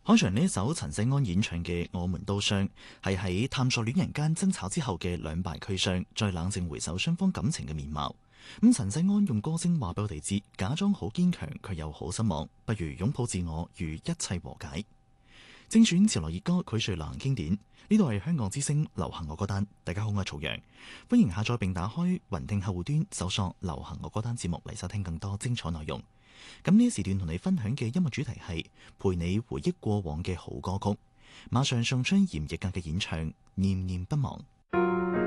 開場呢一首陳世安演唱嘅《我們都傷》，係喺探索戀人間爭吵之後嘅兩敗俱傷，再冷靜回首雙方感情嘅面貌。咁陳世安用歌聲話俾我哋知，假裝好堅強，卻又好失望，不如擁抱自我，與一切和解。正選潮流熱歌，膾炙流行經典。呢度係香港之聲流行樂歌單。大家好，我係曹陽，歡迎下載並打開雲聽客戶端，搜索流行樂歌單節目嚟收聽更多精彩內容。咁呢一時段同你分享嘅音樂主題係陪你回憶過往嘅好歌曲。馬上送出嚴奕格嘅演唱《念念不忘》。